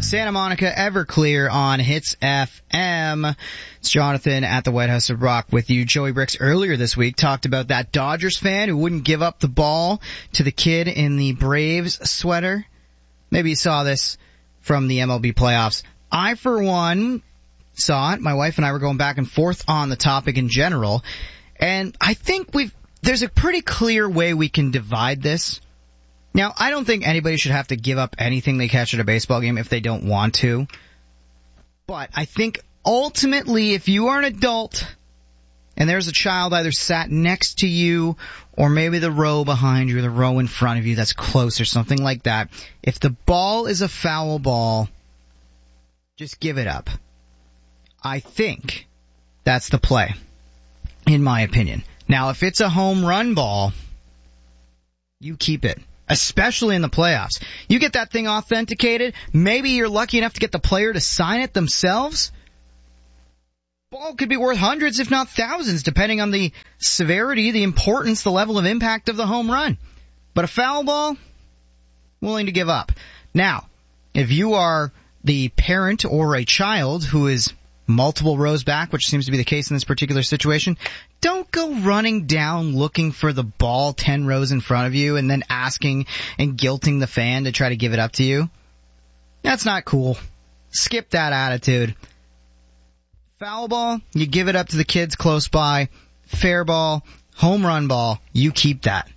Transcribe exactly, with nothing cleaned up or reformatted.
Santa Monica Everclear on Hits F M. It's Jonathan at the White House of Rock with you. Joey Bricks earlier this week talked about that Dodgers fan who wouldn't give up the ball to the kid in the Braves sweater. Maybe you saw this from the M L B playoffs. I, for one, saw it. My wife and I were going back and forth on the topic in general. And I think we've there's a pretty clear way we can divide this. Now, I don't think anybody should have to give up anything they catch at a baseball game if they don't want to. But I think ultimately, if you are an adult and there's a child either sat next to you or maybe the row behind you or the row in front of you that's close or something like that, if the ball is a foul ball, just give it up. I think that's the play, in my opinion. Now, if it's a home run ball, you keep it. Especially in the playoffs. You get that thing authenticated, maybe you're lucky enough to get the player to sign it themselves. Ball could be worth hundreds, if not thousands, depending on the severity, the importance, the level of impact of the home run. But a foul ball, willing to give up. Now, if you are the parent or a child who is multiple rows back, which seems to be the case in this particular situation, don't go running down looking for the ball ten rows in front of you and then asking and guilting the fan to try to give it up to you. That's not cool. Skip that attitude. Foul ball, you give it up to the kids close by. Fair ball, home run ball, you keep that.